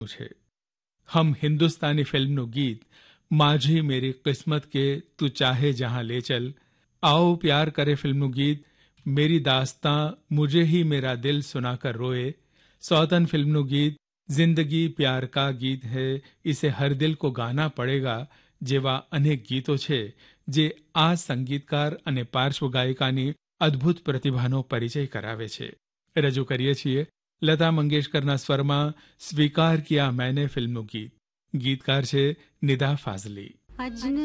છે. હમ હિન્દુસ્તાની ફિલ્મનું ગીત माझी मेरी किस्मत के तू चाहे जहां ले चल, आओ प्यार करे फिल्मનું ગીત मेरी दास्तां मुझे ही मेरा दिल सुनाकर रोए, सौतन फिल्मનું ગીત जिंदगी प्यार का गीत है इसे हर दिल को गाना पड़ेगा જેવા અનેક ગીતો છે જે આ સંગીતકાર અને પાર્શ્વગાયિકાની અદ્ભુત પ્રતિભાનો પરિચય કરાવે છે. રજૂ કરીએ છીએ લતા મંગેશકરના સ્વરમાં સ્વીકાર કિયા મેને ફિલ્મનું ગીત. ગીતકાર છે નિદા ફાઝલી.